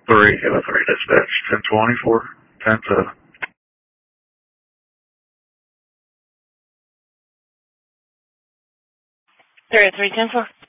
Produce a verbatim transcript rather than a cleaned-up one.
Three, uh, three dispatch, ten twenty-four, ten seven. Three, three, ten four.